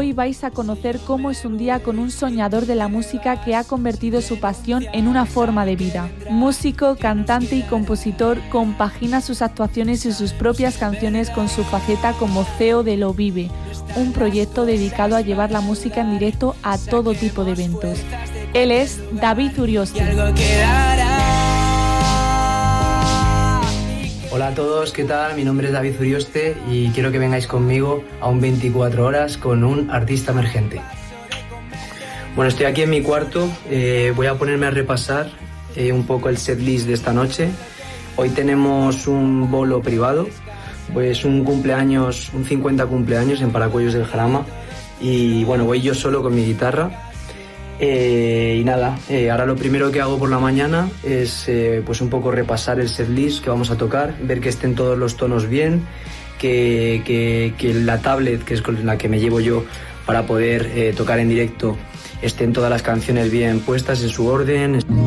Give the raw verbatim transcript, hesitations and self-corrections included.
Hoy vais a conocer cómo es un día con un soñador de la música que ha convertido su pasión en una forma de vida. Músico, cantante y compositor, compagina sus actuaciones y sus propias canciones con su faceta como C E O de Lo Vive, un proyecto dedicado a llevar la música en directo a todo tipo de eventos. Él es David Urioste. Hola a todos, ¿qué tal? Mi nombre es David Urioste y quiero que vengáis conmigo a un veinticuatro horas con un artista emergente. Bueno, estoy aquí en mi cuarto, eh, voy a ponerme a repasar eh, un poco el setlist de esta noche. Hoy tenemos un bolo privado, pues un cumpleaños, un cincuenta cumpleaños en Paracuellos del Jarama y bueno, voy yo solo con mi guitarra. Eh, y nada, eh, ahora lo primero que hago por la mañana es eh, pues un poco repasar el setlist que vamos a tocar, ver que estén todos los tonos bien, que, que, que la tablet, que es con la que me llevo yo para poder eh, tocar en directo, estén todas las canciones bien puestas en su orden.